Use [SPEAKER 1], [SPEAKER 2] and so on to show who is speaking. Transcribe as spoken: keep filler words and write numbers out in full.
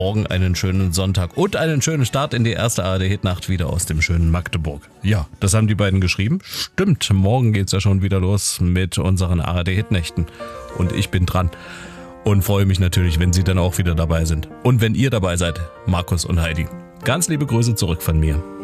[SPEAKER 1] Morgen einen schönen Sonntag und einen schönen Start in die erste A R D-Hitnacht wieder aus dem schönen Magdeburg. Ja, das haben die beiden geschrieben. Stimmt, morgen geht's ja schon wieder los mit unseren A R D-Hitnächten. Und ich bin dran und freue mich natürlich, wenn Sie dann auch wieder dabei sind. Und wenn ihr dabei seid, Markus und Heidi. Ganz liebe Grüße zurück von mir.